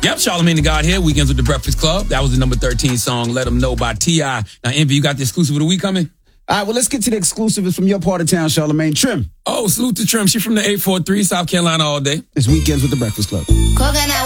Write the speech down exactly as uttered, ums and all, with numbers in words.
Yep, Charlamagne the God here. Weekends with the Breakfast Club. That was the number thirteen song, Let 'Em Know by T I. Now, Envy, you got the exclusive of the week coming? All right, well, let's get to the exclusive. It's from your part of town, Charlamagne. Trim. Oh, salute to Trim. She from the eight four three, South Carolina all day. It's Weekends with the Breakfast Club.